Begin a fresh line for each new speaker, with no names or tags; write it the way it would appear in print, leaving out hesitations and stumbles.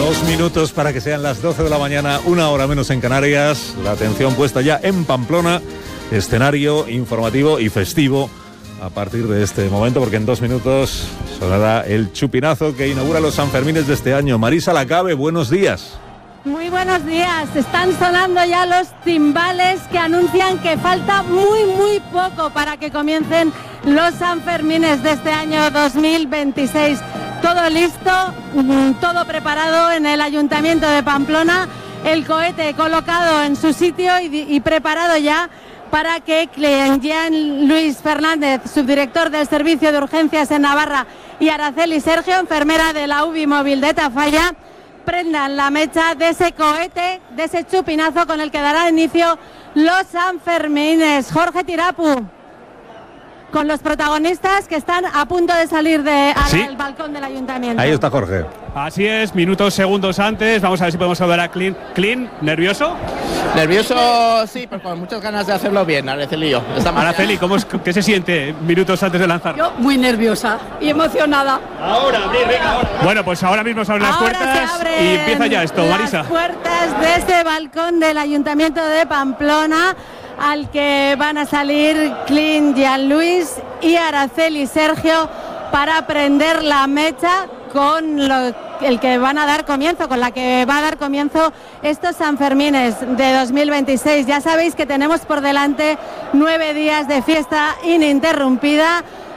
2 minutos para que sean las 12 de la mañana, 1 hora menos en Canarias. La atención puesta ya en Pamplona, escenario informativo y festivo a partir de este momento, porque en 2 minutos sonará el chupinazo que inaugura los Sanfermines de este año. Marisa Lacabe, buenos días.
Muy buenos días. Están sonando ya los timbales que anuncian que falta muy poco para que comiencen los Sanfermines de este año 2026. Todo listo, todo preparado en el Ayuntamiento de Pamplona, el cohete colocado en su sitio y preparado ya para que Jean-Luis Fernández, subdirector del Servicio de Urgencias en Navarra, y Araceli Sergio, enfermera de la UBI móvil de Tafalla, prendan la mecha de ese cohete, de ese chupinazo con el que dará inicio los Sanfermines. Jorge Tirapu, con los protagonistas que están a punto de salir al balcón del Ayuntamiento.
Ahí está Jorge.
Así es, segundos antes. Vamos a ver si podemos saludar a Clean. Clean, ¿nervioso?
Nervioso, sí, pero con muchas ganas de hacerlo bien, Araceli.
Araceli, ¿qué se siente minutos antes de lanzar?
Yo muy nerviosa y emocionada.
Ahora. Bueno, pues ahora mismo se abren las puertas y empieza ya esto, Marisa.
Las puertas de este balcón del Ayuntamiento de Pamplona, al que van a salir Clean, Jean-Luis y Araceli Sergio para prender la mecha con el que van a dar comienzo, con la que va a dar comienzo estos Sanfermines de 2026. Ya sabéis que tenemos por delante 9 días de fiesta ininterrumpida,